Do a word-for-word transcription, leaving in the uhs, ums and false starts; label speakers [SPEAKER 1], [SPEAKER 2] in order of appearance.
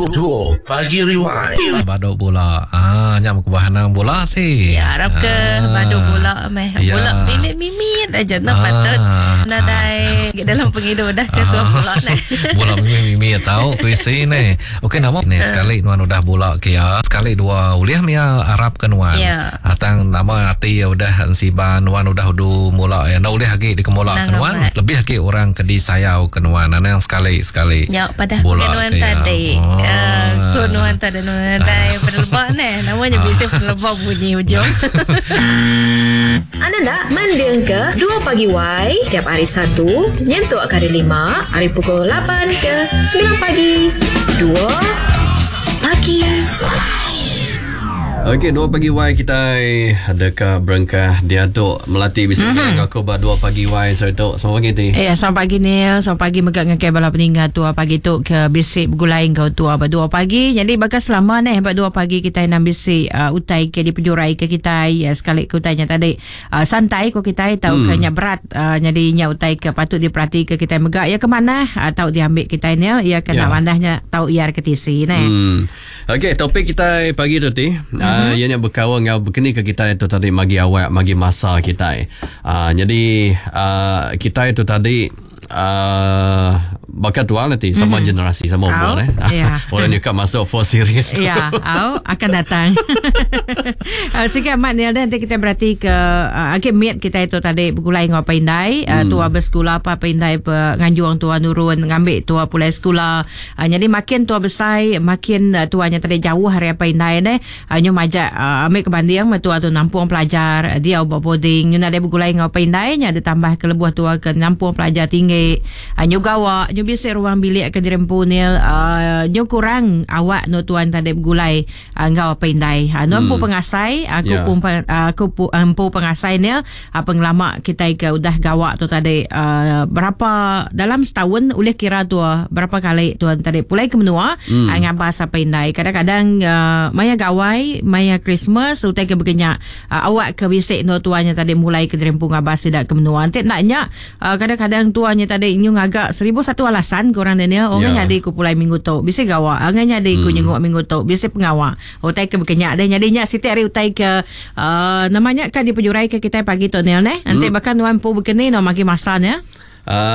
[SPEAKER 1] Duo Pagi Rewind.
[SPEAKER 2] Baduk bola. Ah, nyam ke bahanang bola sih.
[SPEAKER 3] Ya, harap ke
[SPEAKER 2] Ah.
[SPEAKER 3] baduk bola meh.
[SPEAKER 2] Ya.
[SPEAKER 3] Bola mimit-mimit aja nak
[SPEAKER 2] Ah.
[SPEAKER 3] patut. Nadai dalam pengidu dah ke suap bola ni.
[SPEAKER 2] Bola mimit-mimit tahu kuisi ni. Okey, nama ni sekali nuan udah bola ke ya. Sekali dua uliah mia Arab ke nuan.
[SPEAKER 3] Ya.
[SPEAKER 2] Atang nama hati udah siban nuan udah udu mula ya. Nda uliah lagi di kemola ke nuan. Lebih lagi orang ke di sayau ke nuan. Ana yang sekali sekali.
[SPEAKER 3] Ya, pada
[SPEAKER 2] Bola
[SPEAKER 3] nuan
[SPEAKER 2] ke ya.
[SPEAKER 3] tadi.
[SPEAKER 2] Oh.
[SPEAKER 3] Ah, so nuan tadi nuan tadi penerbak ni. Namanya biasa penerbak bunyi hujung.
[SPEAKER 4] Anda nak mendeng ke dua Pagi Y tiap hari Sabtu nyentuk hari lima hari pukul lapan ke sembilan pagi. dua Pagi.
[SPEAKER 5] Okey, dua Pagi Y kita adakah berangkah dia tu melatih bisa mm-hmm. aku buat dua Pagi Y serta semua pagi ti.
[SPEAKER 6] Eh, selamat pagi Nil. Selamat pagi megak ngakai bala peninggal tua pagi tu ke bisik bergulai kau tua ber dua pagi. Jadi bakal selama ni ber dua pagi kita nak bisik uh, utai ke di penjurai ke kita ya, sekali ke utainya tadi uh, santai ko kita tahu hmm. ke nya berat uh, jadi nya utai ke patut diperhati ke kita megak ya ke mana uh, tahu diambil kita ni ya kena yeah. mandahnya tahu iar ke tisi ni.
[SPEAKER 5] Hmm. Okey, topik kita pagi tu ti. Hmm. Uh, ianya berkawan dengan begini ke kita itu tadi magi awak magi masa kita. Uh, jadi uh, kita itu tadi uh, bakal tua nanti sama mm-hmm. generasi sama umur eh.
[SPEAKER 6] Yeah.
[SPEAKER 5] Orang juga masuk for series tu.
[SPEAKER 6] Ya, au akan datang. uh, Sikit mat ni nanti kita berarti ke uh, okay, meet kita itu tadi bergulai dengan Pindai, uh, hmm. tua bersekolah apa Pindai penganjung tua nurun ngambil tua pulai sekolah. Uh, jadi makin tua besar makin uh, tuanya tadi jauh hari apa Pindai ni. Uh, nyu majak uh, ambil ke banding tua tu nampung pelajar, uh, dia buat boarding, nyu nak dia bergulai dengan Pindai nya ada tambah ke lebuh tua ke nampung pelajar tinggi. Uh, nyu gawa nyu biasa ruang bilik ke dirempu ni uh, nyu kurang awak no tuan tadi bergulai uh, ngau Pindai. Uh, nu ampu hmm. pengasai aku yeah. pun uh, aku pu, ampu pengasai ni uh, pengelama kita ke udah gawak tu tadi uh, berapa dalam setahun boleh kira tu uh, berapa kali tuan tadi pulai ke menua hmm. uh, ngam bahasa Pindai. Kadang-kadang uh, maya gawai maya Christmas utai ke bergenyak uh, awak ke bisik no tuannya tadi mulai ke dirempu ngabas tidak ke menua. Nanti naknya uh, kadang-kadang tuannya tadi nyu ngagak seribu satu alasan korang dia orang yeah. nyadi ku pulai minggu tu bisa gawa angan nyadi ku hmm. nyengok minggu tu bisa pengawa utai ke berkenyak dan nyadinya siti hari utai ke uh, namanya kan di penjurai ke kita pagi tu ni nanti hmm. bahkan nuan pu berkeni no magi masanya.
[SPEAKER 5] Uh,